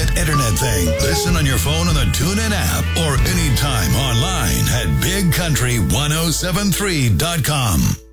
best internet thing. Listen on your phone on the TuneIn app or anytime online at BigCountry1073.com.